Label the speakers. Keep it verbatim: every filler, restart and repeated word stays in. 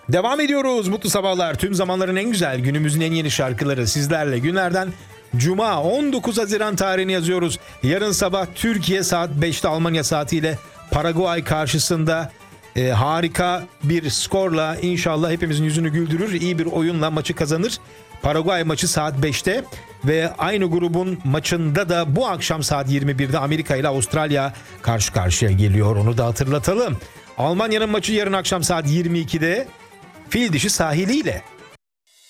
Speaker 1: Devam ediyoruz. Mutlu sabahlar. Tüm zamanların en güzel, günümüzün en yeni şarkıları sizlerle. Günlerden Cuma on dokuz Haziran tarihini yazıyoruz. Yarın sabah Türkiye saat beşte Almanya saatiyle Paraguay karşısında e, harika bir skorla inşallah hepimizin yüzünü güldürür. İyi bir oyunla maçı kazanır. Paraguay maçı saat beşte ve aynı grubun maçında da bu akşam saat yirmi birde Amerika ile Avustralya karşı karşıya geliyor. Onu da hatırlatalım. Almanya'nın maçı yarın akşam saat yirmi ikide Fil Dişi sahiliyle.